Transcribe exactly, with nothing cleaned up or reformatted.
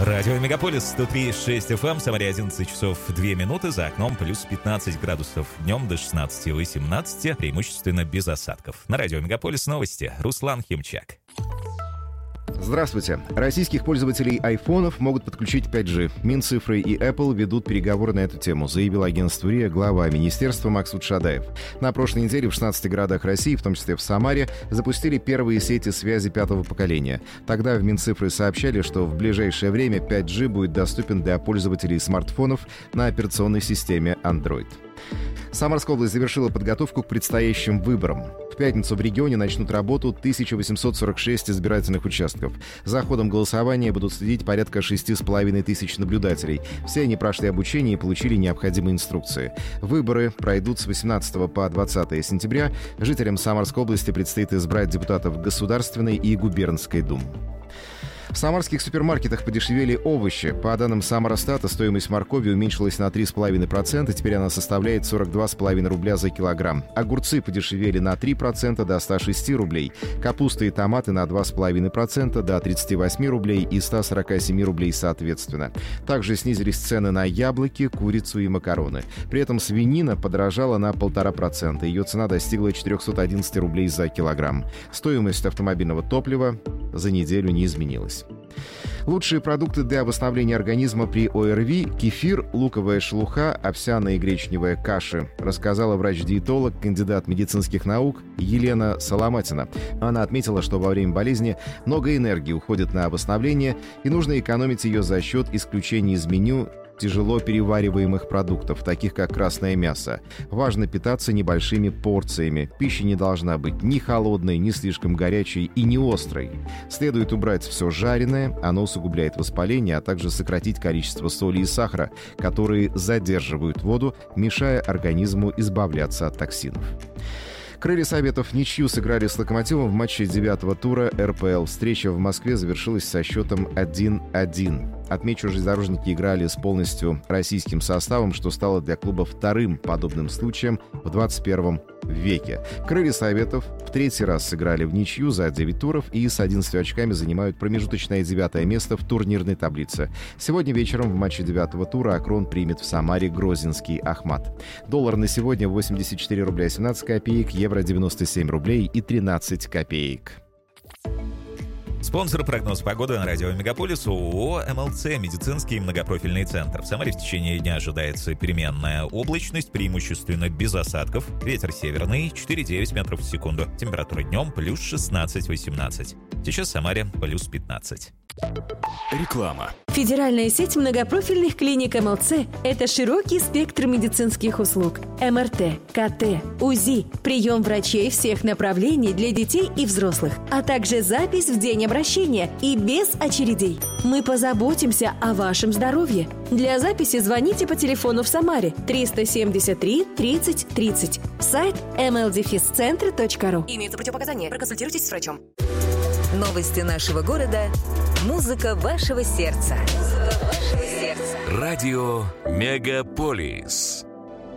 Радио Мегаполис сто три и шесть эф эм, Самаре одиннадцать часов две минуты, за окном плюс пятнадцать градусов, днем до шестнадцати-восемнадцати, преимущественно без осадков. На Радио Мегаполис новости. Руслан Химчак. Здравствуйте. Российских пользователей айфонов могут подключить пять джи. Минцифры и Apple ведут переговоры на эту тему, заявил агентству РИА глава министерства Максут Шадаев. На прошлой неделе в шестнадцати городах России, в том числе в Самаре, запустили первые сети связи пятого поколения. Тогда в Минцифры сообщали, что в ближайшее время пять джи будет доступен для пользователей смартфонов на операционной системе Android. Самарская область завершила подготовку к предстоящим выборам. В пятницу в регионе начнут работу тысяча восемьсот сорок шесть избирательных участков. За ходом голосования будут следить порядка шести с половиной тысяч наблюдателей. Все они прошли обучение и получили необходимые инструкции. Выборы пройдут с восемнадцатого по двадцатое сентября. Жителям Самарской области предстоит избрать депутатов Государственной и Губернской дум. В самарских супермаркетах подешевели овощи. По данным Самаростата, стоимость моркови уменьшилась на три с половиной процента, теперь она составляет сорок два с половиной рубля за килограмм. Огурцы подешевели на три процента до ста шести рублей. Капуста и томаты на два с половиной процента до тридцати восьми рублей и ста сорока семи рублей соответственно. Также снизились цены на яблоки, курицу и макароны. При этом свинина подорожала на полтора процента. Ее цена достигла четырехсот одиннадцати рублей за килограмм. Стоимость автомобильного топлива за неделю не изменилась. Лучшие продукты для восстановления организма при ОРВИ – кефир, луковая шелуха, овсяная и гречневая каши, рассказала врач-диетолог, кандидат медицинских наук Елена Соломатина. Она отметила, что во время болезни много энергии уходит на восстановление, и нужно экономить ее за счет исключения из меню тяжело перевариваемых продуктов, таких как красное мясо. Важно питаться небольшими порциями. Пища не должна быть ни холодной, ни слишком горячей и не острой. Следует убрать все жареное, оно усугубляет воспаление, а также сократить количество соли и сахара, которые задерживают воду, мешая организму избавляться от токсинов. Крылья Советов ничью сыграли с «Локомотивом» в матче девятого тура эр пэ эл. Встреча в Москве завершилась со счетом один-один. Отмечу, железнодорожники играли с полностью российским составом, что стало для клуба вторым подобным случаем в двадцать первом веке. Крылья Советов в третий раз сыграли в ничью за девять туров и с одиннадцатью очками занимают промежуточное девятое место в турнирной таблице. Сегодня вечером в матче девятого тура «Акрон» примет в Самаре грозинский «Ахмат». Доллар на сегодня восемьдесят четыре рубля семнадцать копеек, евро девяносто семь рублей и тринадцать копеек. Спонсор прогноз погоды на Радио Мегаполис ООО эм эл цэ «Медицинский многопрофильный центр». В Самаре в течение дня ожидается переменная облачность, преимущественно без осадков. Ветер северный четыре-девять метров в секунду. Температура днем плюс шестнадцать-восемнадцать. Сейчас в Самаре плюс пятнадцать. Реклама. Федеральная сеть многопрофильных клиник эм эл цэ – это широкий спектр медицинских услуг. эм эр тэ, ка тэ, УЗИ, прием врачей всех направлений для детей и взрослых, а также запись в день обращения и без очередей. Мы позаботимся о вашем здоровье. Для записи звоните по телефону в Самаре триста семьдесят три тридцать тридцать. Сайт эм эл дефис центр точка ру. Имеются противопоказания. Проконсультируйтесь с врачом. Новости нашего города. Музыка вашего сердца. Музыка вашего сердца. Радио Мегаполис.